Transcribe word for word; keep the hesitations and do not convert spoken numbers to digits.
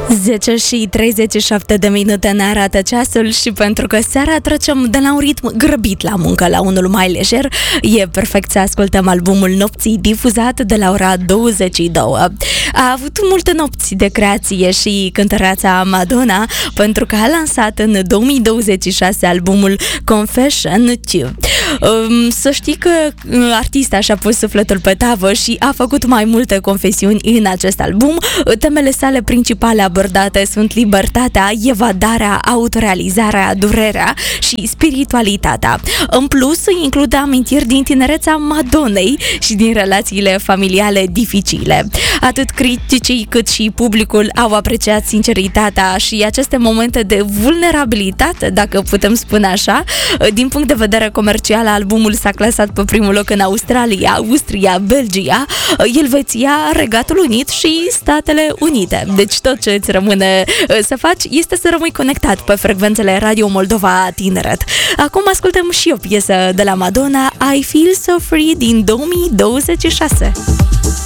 zece și treizeci și șapte de minute ne arată ceasul și pentru că seara trecem de la un ritm grăbit la muncă la unul mai lejer, e perfect să ascultăm albumul Nopții difuzat de la ora douăzeci și două. A avut multe nopți de creație și cântăreața Madonna pentru că a lansat în două mii douăzeci și șase albumul Confession two. Să știi că artista și-a pus sufletul pe tavă și a făcut mai multe confesiuni în acest album. Temele sale principale abordate sunt libertatea, evadarea, autorealizarea, durerea și spiritualitatea. În plus, include amintiri din tinerețea Madonnei și din relațiile familiale dificile. Atât criticii cât și publicul au apreciat sinceritatea și aceste momente de vulnerabilitate, dacă putem spune așa. Din punct de vedere comercial, albumul s-a clasat pe primul loc în Australia, Austria, Belgia, Elveția, Regatul Unit și Statele Unite. Deci tot ce îți rămâne să faci este să rămâi conectat pe frecvențele Radio Moldova Tineret. Acum ascultăm și o piesă de la Madonna, I Feel So Free din două mii douăzeci și șase.